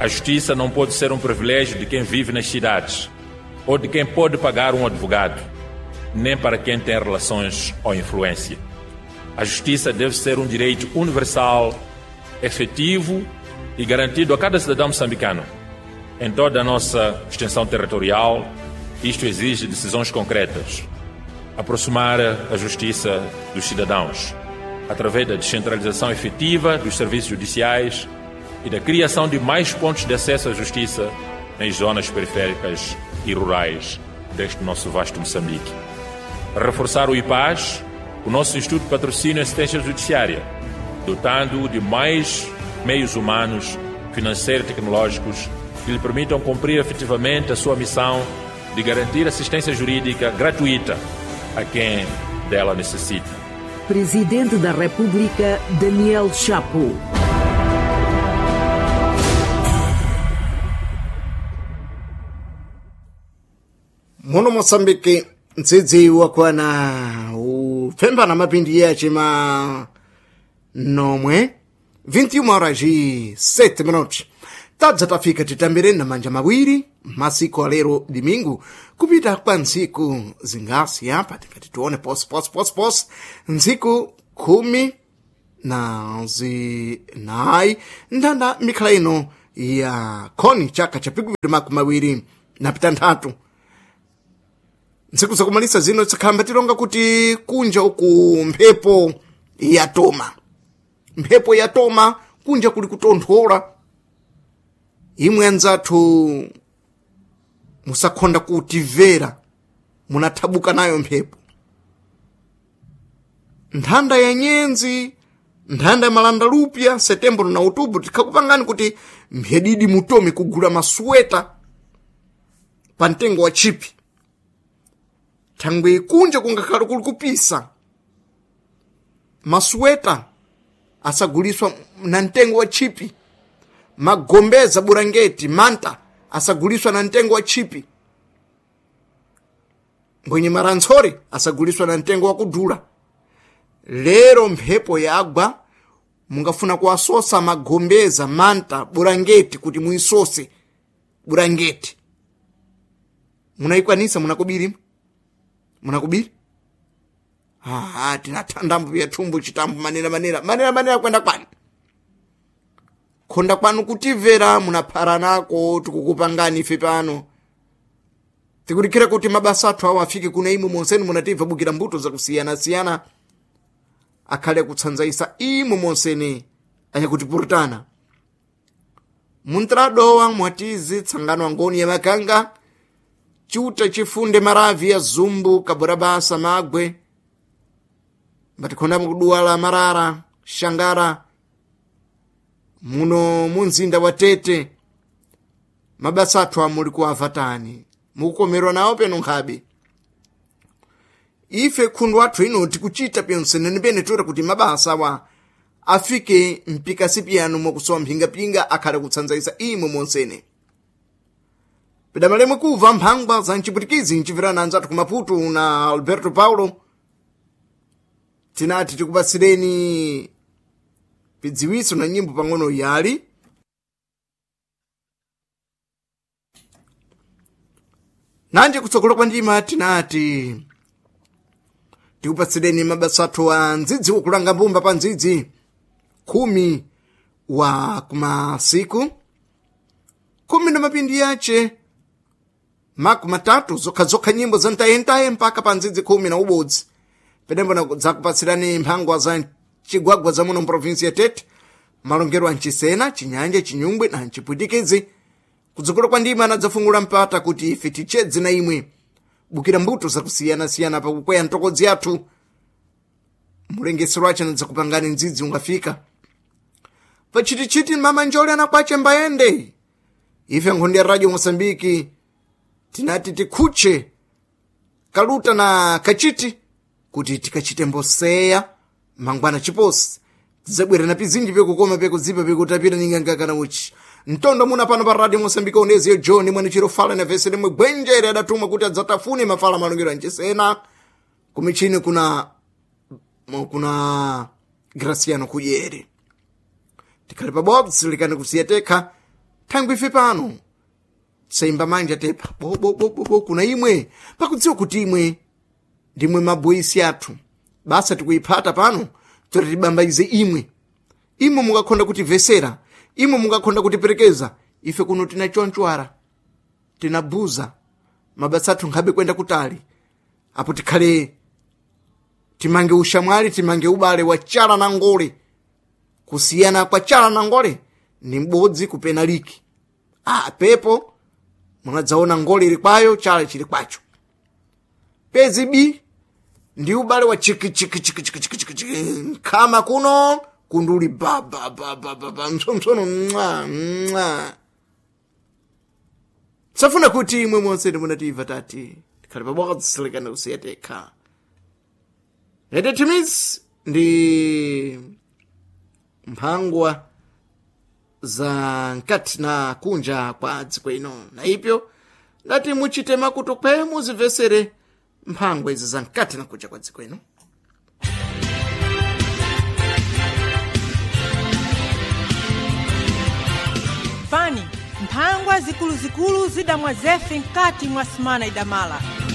A justiça não pode ser um privilégio de quem vive nas cidades ou de quem pode pagar um advogado, nem para quem tem relações ou influência. A justiça deve ser um direito universal, efetivo e garantido a cada cidadão moçambicano. Em toda a nossa extensão territorial, isto exige decisões concretas. Aproximar a justiça dos cidadãos, através da descentralização efetiva dos serviços judiciais e da criação de mais pontos de acesso à justiça nas zonas periféricas e rurais deste nosso vasto Moçambique. Reforçar o IPAS, o nosso Instituto de Patrocínio e Assistência Judiciária, dotando-o de mais meios humanos, financeiros e tecnológicos que lhe permitam cumprir efetivamente a sua missão de garantir assistência jurídica gratuita a quem dela necessita. Presidente da República, Daniel Chapo. Muno Moçambique ndzidzi wakwana ufemba na mapindi yace ma nomwe 21h07 tadza tafika titambireni na manja mawiri masiku alero dimingu kupita kwa ntsiku zingasi apa tingati tione pos ntsiku 14 ndanda mikhala ino ya khoni chaka cha pikuviri makumi mawiri na pitanthatu. Ntsiku zakumalisa zino tsakhamba tilonga kuti kunja uku mphepo yatoma kunja kuli kutonthola. Imwe anzathu musakhonda kutimvera munathabuka nayo mphepo. Nthanda ya nyenzi, nthanda ya malandalupya, setembro na outubro tikhakupangani kuti mphedidi mutome kugula masuweta pa mtengo wa chipi. Thangwe kunja kungakhala kuli kupisa, masuweta asaguliswa na mtengo wa chipi. Magombeza burangeti manta asaguliswa na mtengo wa chipi. Mbwenye marantsori asaguliswa na mtengo wa kudula. Lero mphepo yagwa mungafuna kuwasosa magombeza manta burangeti kuti muisose burangeti. Munaikwanisa munakubiri? Tinathandambu ya tumbu chitambu manera kwenda kwani. Khonda kwanu kutimvera munaphara nako tikukupangani ife pano. Tikulikira kuti mabasa athu awo afike kuna imwe monseni munatimva bukira mbuto zakusiyana akhale kutsanzaisa imwe monseni anyakutipurutana. Muntradowa mwatizi tsangano angoni ya makanga chuta chifunde maravi ya zumbu kaburabasa magwe mbatikhonda mukuduwala marara shangara muno munzinda wa Tete. Mabasa athu amuli kuavatani mukukomerwa nawo peno nkhabe. Ife khundu athu ino tikuchita pyonsene pene tora kuti mabasa wa afike mpikasi piyanu mwakusowa mphingapinga akhale kutsanzaisa imwe monsene. Pedamalemu kuva mphangwa za mchiputikizi nchivira anzathu kumaputu na Alberto Paulo. Tinati tikupasireni pidziwiso na nyimbo pang'ono yali. Nanje kutsogola kwa ndima tinati tikupasireni mabasa athu wa ndzidzi ukulanga mbumba pa ndzidzi 10 wa kumasiku 10 na mapindi yace makumi matatu zokha nyimbo za ntayentaye mpaka pa ndzidzi 10 na ubodzi. Pedembo zakupasirani mphangwa za chigwagwa za muno mprovinsi ya Tete, malongero a Nchisena, Chinyanja, Chinyungwe na Nchipwitikizi. Kudzukula kwa ndima anadzafungula mpata kuti ife tichedze na imwe bukira mbuto zakusiyana pa kukweya ntokodzi athu. Mulengesero ace anadzakupangani ndzidzi ungafika. Pachitichiti mama njoli anakwache mbayende. Ife nkhondi ya Radio Mosambiki tinati tikhuche kaluta na kachiti kuti tikachite mboseya mangwana chiposi. Tizabwera na pizinji pekukoma pekudzipa pekutapira ningangakana uchi. Ntondo muna pano pa Radio Mosambiki onezi John mwene chirofala na vese limwe gwenjere adatuma kuti adzatafune mafala malongero Nchisena. Kumichini kuna Graciano Kuyere. Tikali pa box likani kusiyateka thangwi ife pano tsaimba manja tepa bo kuna imwe pakudziwa kuti imwe ndimwe maboyisi athu basa tikuiphata pano toti tibambaize imwe mungakhonda kuti vesera imwe mungakhonda kuti perekeza ife kuno tina chonchwara tina buza mabasa athu nkhabe kwenda kutali apo tikhale timange ushamwali timange ubale wa chala na ngole kusiyana kwa chala na ngole ni mbodzi kupena liki pepo munadzaona ngole ili kwayo chala chili kwacho pezi bi ndi ubale wa chiki kama kuno kunduli ba msomsono mwa safuna kuti imwe monse ndimunativa tati tikhale pabodzi silikana kusiyateka ete timis ndi mphangwa za nkati na kunja kwa dziko ino na ipyo ngati muchite makuto kwe muzivesere mphangwa izi za nkati na kunja kwa dziko ino. Fani mphangwa zikulu zidamwa zefe nkati mwa simana idamala